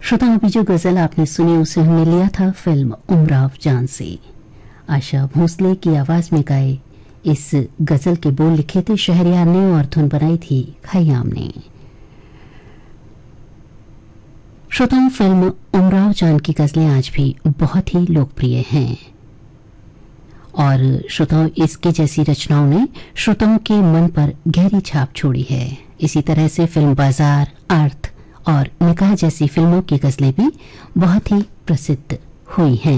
श्रोताओं, अभी जो गजल आपने सुनी उसे हमने लिया था फिल्म उमराव जान से। आशा भोसले की आवाज में गाए इस गजल के बोल लिखे थे शहरयार ने और धुन बनाई थी खयाम ने। श्रोताओं, फिल्म उमराव जान की गजलें आज भी बहुत ही लोकप्रिय हैं और श्रोताओं इसके जैसी रचनाओं ने श्रोताओं के मन पर गहरी छाप छोड़ी है। इसी तरह से फिल्म बाजार, अर्थ और निकाह जैसी फिल्मों की गजलें भी बहुत ही प्रसिद्ध हुई हैं।